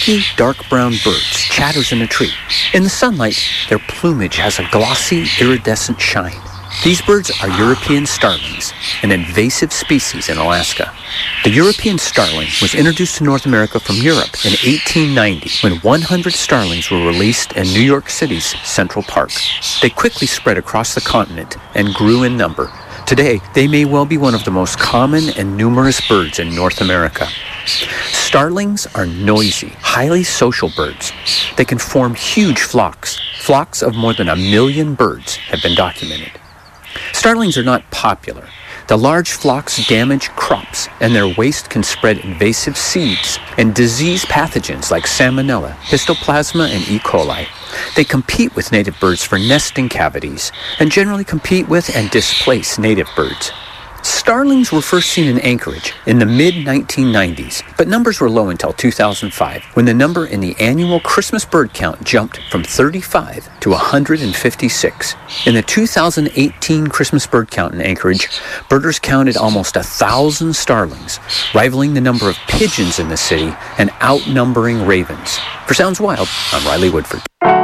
chunky, dark brown birds chatters in a tree. In the sunlight, their plumage has a glossy, iridescent shine. These birds are European starlings, an invasive species in Alaska. The European starling was introduced to North America from Europe in 1890 when 100 starlings were released in New York City's Central Park. They quickly spread across the continent and grew in number. Today, they may well be one of the most common and numerous birds in North America. Starlings are noisy, highly social birds. They can form huge flocks. Flocks of more than 1 million birds have been documented. Starlings are not popular. The large flocks damage crops, and their waste can spread invasive seeds and disease pathogens like Salmonella, Histoplasma, and E. coli. They compete with native birds for nesting cavities, and generally compete with and displace native birds. Starlings were first seen in Anchorage in the mid-1990s, but numbers were low until 2005, when the number in the annual Christmas bird count jumped from 35 to 156. In the 2018 Christmas bird count in Anchorage, birders counted almost 1,000 starlings, rivaling the number of pigeons in the city and outnumbering ravens. For Sounds Wild, I'm Riley Woodford.